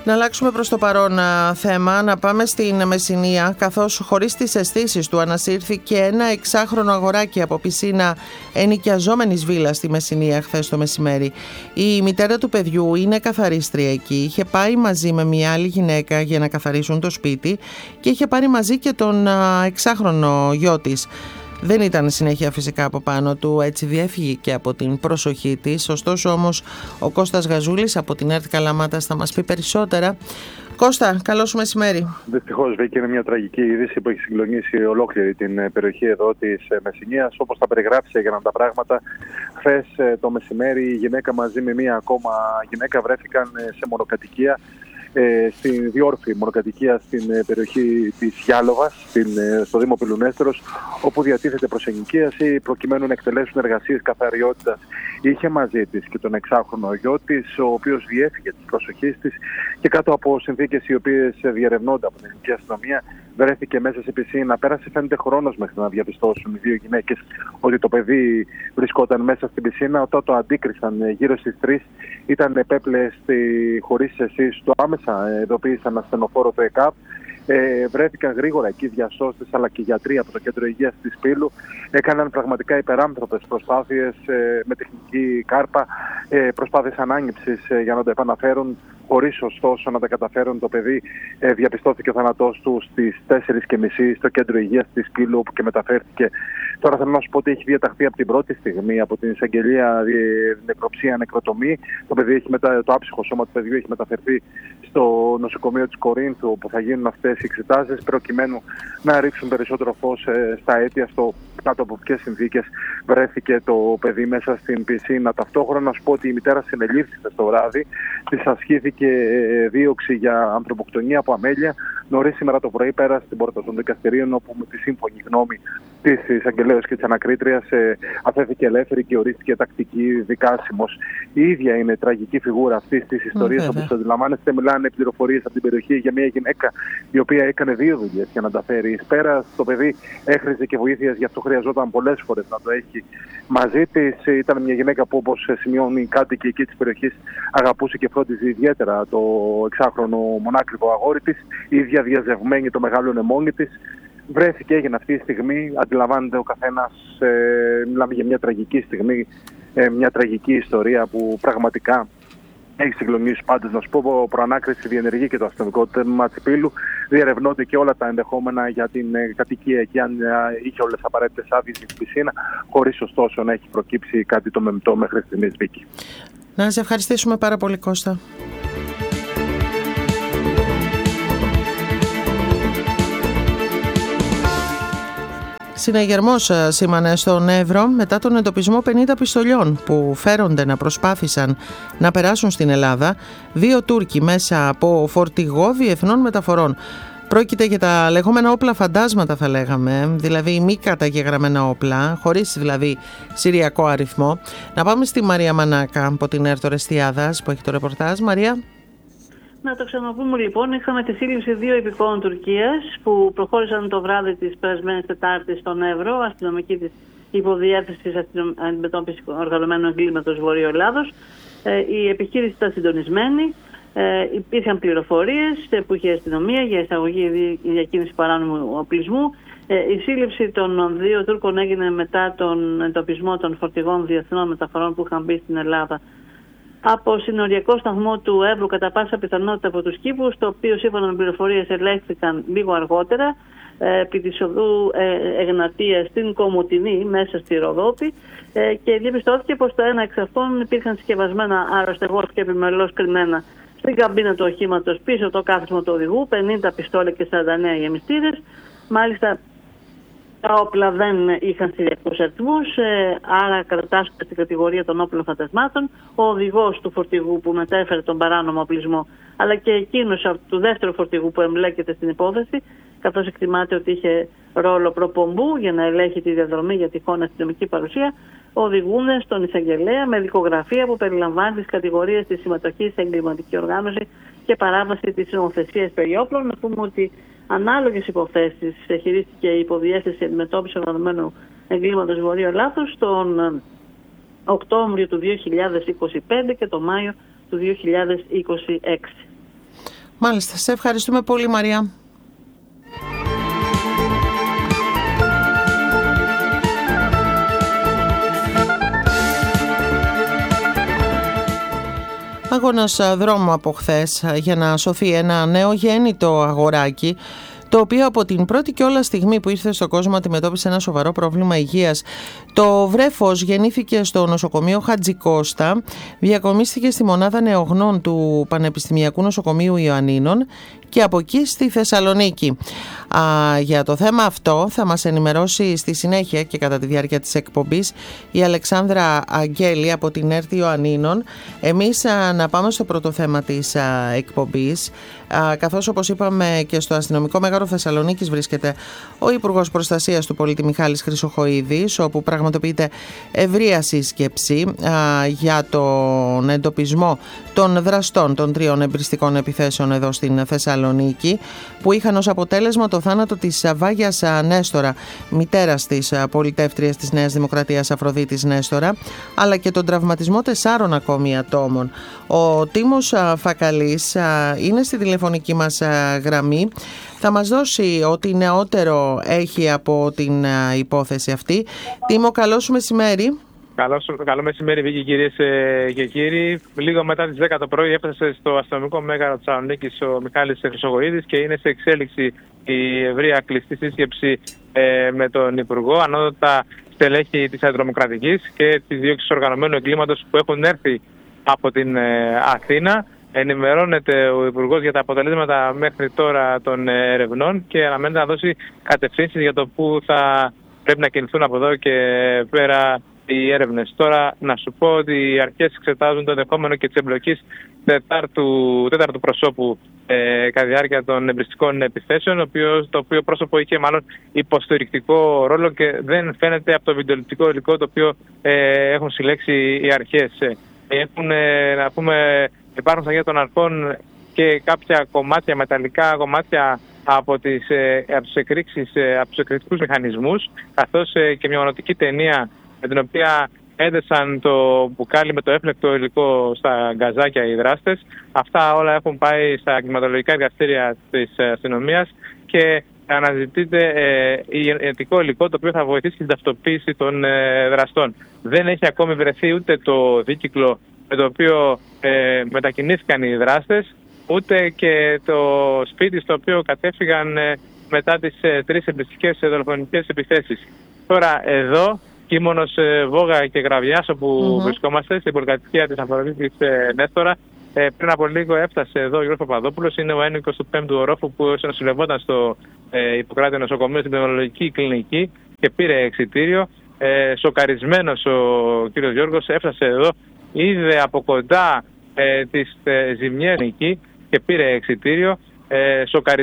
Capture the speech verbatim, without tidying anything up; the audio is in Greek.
Να αλλάξουμε προς το παρόν α, θέμα, να πάμε στην Μεσσηνία, καθώς χωρίς τις αισθήσεις του ανασύρθηκε ένα εξάχρονο αγοράκι από πισίνα ενοικιαζόμενης βίλας στη Μεσσηνία χθες το μεσημέρι. Η μητέρα του παιδιού είναι καθαρίστρια εκεί, είχε πάει μαζί με μια άλλη γυναίκα για να καθαρίσουν το σπίτι και είχε πάρει μαζί και τον α, εξάχρονο γιο της. Δεν ήταν συνέχεια φυσικά από πάνω του, έτσι διέφυγε και από την προσοχή της. Ωστόσο όμως ο Κώστας Γαζούλης από την ΕΡΤ Καλαμάτας θα μας πει περισσότερα. Κώστα, καλό σου μεσημέρι. Δυστυχώς, Βίκη, είναι μια τραγική είδηση που έχει συγκλονίσει ολόκληρη την περιοχή εδώ της Μεσσηνίας. Όπως τα περιγράψει, έγιναν τα πράγματα. Χθες το μεσημέρι η γυναίκα μαζί με μια ακόμα γυναίκα βρέθηκαν σε μονοκατοικία. Ε, στην διόρφη μονοκατοικία στην ε, περιοχή της Γιάλοβας, στην, ε, στο Δήμο Πυλουνέστερος, όπου διατίθεται προς ενοικίαση προκειμένου να εκτελέσουν εργασίες καθαριότητας. Είχε μαζί της και τον εξάχρονο γιο της, ο οποίος διέφυγε της προσοχής της και κάτω από συνθήκες οι οποίες διερευνώνται από την ελληνική αστυνομία, βρέθηκε μέσα σε πισίνα. Πέρασε φαίνεται χρόνος μέχρι να διαπιστώσουν οι δύο γυναίκες ότι το παιδί βρισκόταν μέσα στην πισίνα. Όταν το αντίκρισαν γύρω στις τρεις, ήταν επέπλεε χωρίς αισθήσεις του, άμεσα ειδοποίησαν ασθενοφόρο του ΕΚΑΒ. Ε, βρέθηκαν γρήγορα εκεί διασώστες αλλά και γιατροί από το κέντρο υγείας της Πύλου. Έκαναν πραγματικά υπεράνθρωπες προσπάθειες ε, με τεχνική κάρπα, ε, προσπάθειες ανάγνυψης ε, για να το επαναφέρουν. Χωρίς ωστόσο να τα καταφέρουν, το παιδί ε, διαπιστώθηκε ο θάνατός του στις τέσσερις και μισή στο κέντρο υγείας της Πύλου, όπου και μεταφέρθηκε. Τώρα θέλω να σου πω ότι έχει διαταχθεί από την πρώτη στιγμή από την εισαγγελία νεκροψία, νεκροτομή. Το, παιδί έχει μετα... το άψυχο σώμα του παιδιού έχει μεταφερθεί στο νοσοκομείο της Κορίνθου, όπου θα γίνουν αυτές οι εξετάσεις, προκειμένου να ρίξουν περισσότερο φως ε, στα αίτια, στο κάτω από ποιες συνθήκες βρέθηκε το παιδί μέσα στην πισίνα. Ταυτόχρονα να σου πω ότι η μητέρα συνελήφθη το βράδυ, της ασχήθηκε ε, δίωξη για ανθρωποκτονία από αμέλεια. Νωρίς σήμερα το πρωί πέρασε στην πόρτα των δικαστηρίων, όπου με τη σύμφωνη γνώμη της εισαγγελέως και της ανακρίτριας ε, αφέθηκε ελεύθερη και ορίστηκε τακτική δικάσιμος. Η ίδια είναι τραγική φιγούρα αυτής της ιστορίας, όπως το αντιλαμβάνεστε. Μιλάνε πληροφορίες από την περιοχή για μια γυναίκα η οποία έκανε δύο δουλειές για να τα φέρει εις πέρα. Το παιδί έχριζε και βοήθειας, γι' αυτό χρειαζόταν πολλές φορές να το έχει μαζί της. Ήταν μια γυναίκα που, όπως σημειώνει κάτοικοι εκεί της περιοχής, αγαπούσε και φρόντιζε ιδιαίτερα το εξάχρονο μονάκριβο αγόρι της. Η ίδια διαζευμένη το μεγάλο μόνη της. Βρέθηκε, έγινε αυτή η στιγμή, αντιλαμβάνεται ο καθένας, ε, μιλάμε για μια τραγική στιγμή, ε, μια τραγική ιστορία που πραγματικά έχει συγκλονίσει πάντως. Να σου πω, προανάκριση διενεργεί και το αστυνομικό τμήμα της Πύλου. Διερευνώνται και όλα τα ενδεχόμενα για την ε, κατοικία εκεί, αν ε, είχε όλες τις απαραίτητες άδειες για την πισίνα, χωρίς ωστόσο να έχει προκύψει κάτι το μεμιτό μέχρι στιγμής, Βίκη. Να σε ευχαριστήσουμε πάρα πολύ, Κώστα. Συναγερμός σήμανε στον Εύρο μετά τον εντοπισμό πενήντα πιστολιών που φέρονται να προσπάθησαν να περάσουν στην Ελλάδα δύο Τούρκοι μέσα από φορτηγό διεθνών μεταφορών. Πρόκειται για τα λεγόμενα όπλα φαντάσματα, θα λέγαμε, δηλαδή μη καταγεγραμμένα όπλα, χωρίς δηλαδή συριακό αριθμό. Να πάμε στη Μαρία Μανάκα από την ΕΡΤ Ορεστιάδας που έχει το ρεπορτάζ. Μαρία. Να το ξαναπούμε λοιπόν, είχαμε τη σύλληψη δύο υπηκόων Τουρκίας που προχώρησαν το βράδυ της περασμένης Τετάρτης στον Εύρο, αστυνομική της υποδιεύθυνσης αντιμετώπισης οργανωμένου εγκλήματος Βορείου Ελλάδος. Ε, η επιχείρηση ήταν συντονισμένη, ε, υπήρχαν πληροφορίες που είχε η αστυνομία για εισαγωγή ή διακίνηση παράνομου οπλισμού. Ε, η σύλληψη των δύο Τούρκων έγινε μετά τον εντοπισμό των φορτηγών διεθνών μεταφορών που είχαν μπει στην Ελλάδα από συνοριακό σταθμό του Εύρου, κατά πάσα πιθανότητα από τους κήπους, το οποίο σύμφωνα με πληροφορίες ελέγχθηκαν λίγο αργότερα ε, επί της οδού ε, Εγνατίας στην Κομοτηνή, μέσα στη Ροδόπη, ε, και διαπιστώθηκε πως το ένα εξ αυτών υπήρχαν συσκευασμένα αεροστεγός και επιμελώς κρυμμένα στην καμπίνα του οχήματος πίσω από το κάθισμα του οδηγού, πενήντα πιστόλια και σαράντα εννέα γεμιστήρες. Μάλιστα, τα όπλα δεν είχαν συριακούς αριθμούς, άρα κατατάσσονται στην κατηγορία των όπλων φαντασμάτων. Ο οδηγός του φορτηγού που μετέφερε τον παράνομο οπλισμό, αλλά και εκείνος του δεύτερου φορτηγού που εμπλέκεται στην υπόθεση, καθώς εκτιμάται ότι είχε ρόλο προπομπού για να ελέγχει τη διαδρομή για τυχόν αστυνομική παρουσία, οδηγούν στον εισαγγελέα με δικογραφία που περιλαμβάνει τις κατηγορίες της συμμετοχής σε εγκληματική οργάνωση και παράβαση της νομοθεσίας περί όπλων. Να πούμε ότι ανάλογες υποθέσεις χειρίστηκε η υποδιεύθυνση αντιμετώπισης οργανωμένου εγκλήματος Βορείου Ελλάδος τον Οκτώβριο του δύο χιλιάδες είκοσι πέντε και τον Μάιο του δύο χιλιάδες είκοσι έξι. Μάλιστα, σε ευχαριστούμε πολύ, Μαρία. Αγώνας δρόμου από χθες για να σωθεί ένα νεογέννητο αγοράκι, το οποίο από την πρώτη και όλα στιγμή που ήρθε στον κόσμο αντιμετώπισε ένα σοβαρό πρόβλημα υγείας. Το βρέφος γεννήθηκε στο νοσοκομείο Χατζικώστα, διακομίστηκε στη μονάδα νεογνών του Πανεπιστημιακού Νοσοκομείου Ιωαννίνων και από εκεί στη Θεσσαλονίκη. Α, για το θέμα αυτό θα μας ενημερώσει στη συνέχεια και κατά τη διάρκεια της εκπομπής η Αλεξάνδρα Αγγέλη από την ΕΡΤ Ιωαννίνων. Εμείς α, να πάμε στο πρώτο θέμα της α, εκπομπής, α, καθώς όπως είπαμε και στο αστυνομικό μέγαρο Θεσσαλονίκης βρίσκεται ο Υπουργός Προστασίας του Πολίτη Μιχάλης Χρυσοχοίδης, όπου πραγματοποιείται ευρεία σύσκεψη α, για τον εντοπισμό των δραστών των τριών εμπριστικών επιθέσεων εδώ στην Θεσσαλονίκη, που είχαν ως αποτέλεσμα το θάνατο της Βάγιας Νέστορα, μητέρας της πολιτεύτριας της Νέας Δημοκρατίας Αφροδίτης Νέστορα, αλλά και τον τραυματισμό τεσσάρων ακόμη ατόμων. Ο Τίμος Φακαλής είναι στη τηλεφωνική μας γραμμή. Θα μας δώσει ό,τι νεότερο έχει από την υπόθεση αυτή. Τίμο, καλό σου μεσημέρι. Καλό, καλό μεσημέρι, Βίκη, κυρίες και κύριοι. Λίγο μετά τις δέκα το πρωί έφτασε στο αστυνομικό μέγαρο της Θεσσαλονίκης ο Μιχάλης Χρυσοχοίδης και είναι σε εξέλιξη η ευρεία κλειστή σύσκεψη ε, με τον Υπουργό, ανώτατα στελέχη της Αντιδρομοκρατικής και της Διώξης Οργανωμένου Εγκλήματος που έχουν έρθει από την ε, Αθήνα. Ενημερώνεται ο Υπουργός για τα αποτελέσματα μέχρι τώρα των ερευνών και αναμένεται να δώσει κατευθύνσεις για το πού θα πρέπει να κινηθούν από εδώ και πέρα οι έρευνες. Τώρα να σου πω ότι οι αρχές εξετάζουν το ενδεχόμενο και της εμπλοκής τέταρτου, τέταρτου προσώπου ε, κατά τη διάρκεια των εμπριστικών επιθέσεων, οποίο, το οποίο πρόσωπο είχε μάλλον υποστηρικτικό ρόλο και δεν φαίνεται από το βιντεοληπτικό υλικό το οποίο ε, έχουν συλλέξει οι αρχές. Έχουν, ε, να πούμε, υπάρχουν στα χέρια των αρχών και κάποια κομμάτια, μεταλλικά κομμάτια από τις, ε, από τις εκρήξεις, ε, από τους εκρηκτικούς μηχανισμούς, καθώς ε, και μια μονοτική ταινία με την οποία έδεσαν το μπουκάλι με το έφλεκτο υλικό στα γκαζάκια οι δράστες. Αυτά όλα έχουν πάει στα εγκληματολογικά εργαστήρια της αστυνομίας και αναζητείται ε, ιατρικό υλικό το οποίο θα βοηθήσει στην ταυτοποίηση των ε, δραστών. Δεν έχει ακόμη βρεθεί ούτε το δίκυκλο με το οποίο ε, μετακινήθηκαν οι δράστες, ούτε και το σπίτι στο οποίο κατέφυγαν ε, μετά τις ε, τρεις εμπριστικές δολοφονικές επιθέσεις. Τώρα εδώ, Κίμωνος, Βόγα και Γραβιάς, όπου mm-hmm. βρισκόμαστε, στην πολυκατοικία της Αφροδίτης Νέστορα. Ε, πριν από λίγο έφτασε εδώ ο Γιώργος Παπαδόπουλος, είναι ο ένικος του πέμπτου ορόφου που νοσηλευόταν στο ε, Ιπποκράτη νοσοκομείο στην πνευμονολογική κλινική και πήρε εξιτήριο. Ε, σοκαρισμένος ο κύριος Γιώργος έφτασε εδώ, είδε από κοντά ε, τις ε, ζημιές εκεί και πήρε εξιτήριο. Ε,